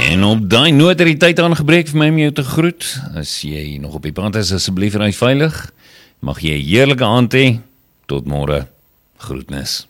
En op daai noot het die tyd aangebreek vir my om jou te groet. As jy nog op die pad is, asseblief ry veilig. Mag jy 'n heerlike aand hê. Tot môre. Groetnis.